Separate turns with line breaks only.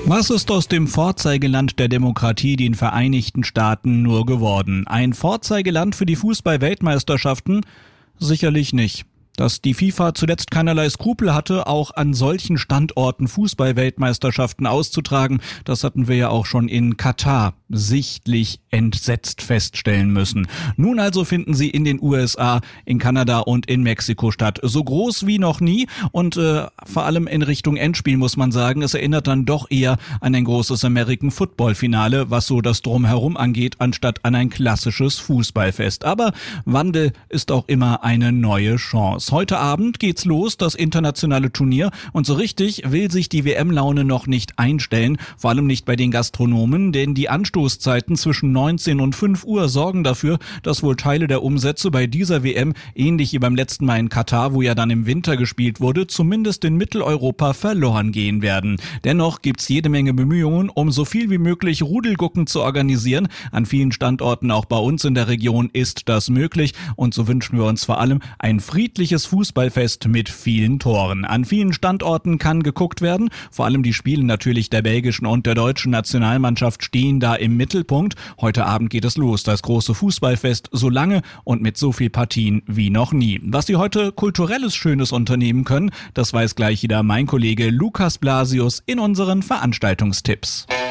Was ist aus dem Vorzeigeland der Demokratie, den Vereinigten Staaten, nur geworden? Ein Vorzeigeland für die Fußball-Weltmeisterschaften? Sicherlich nicht. Dass die FIFA zuletzt keinerlei Skrupel hatte, auch an solchen Standorten Fußball-Weltmeisterschaften auszutragen, das hatten wir ja auch schon in Katar sichtlich entsetzt feststellen müssen. Nun also finden sie in den USA, in Kanada und in Mexiko statt. So groß wie noch nie und vor allem in Richtung Endspiel muss man sagen, es erinnert dann doch eher an ein großes American-Football-Finale, was so das Drumherum angeht, anstatt an ein klassisches Fußballfest. Aber Wandel ist auch immer eine neue Chance. Heute Abend geht's los, das internationale Turnier, und so richtig will sich die WM-Laune noch nicht einstellen, vor allem nicht bei den Gastronomen, denn die Anstoßzeiten zwischen 19 und 5 Uhr sorgen dafür, dass wohl Teile der Umsätze bei dieser WM, ähnlich wie beim letzten Mal in Katar, wo ja dann im Winter gespielt wurde, zumindest in Mitteleuropa verloren gehen werden. Dennoch gibt's jede Menge Bemühungen, um so viel wie möglich Rudelgucken zu organisieren. An vielen Standorten auch bei uns in der Region ist das möglich, und so wünschen wir uns vor allem ein friedliches Fußballfest mit vielen Toren. An vielen Standorten kann geguckt werden, vor allem die Spiele natürlich der belgischen und der deutschen Nationalmannschaft stehen da im Mittelpunkt. Heute Abend geht es los, das große Fußballfest, so lange und mit so viel Partien wie noch nie. Was Sie heute kulturelles Schönes unternehmen können, das weiß gleich wieder mein Kollege Lukas Blasius in unseren Veranstaltungstipps.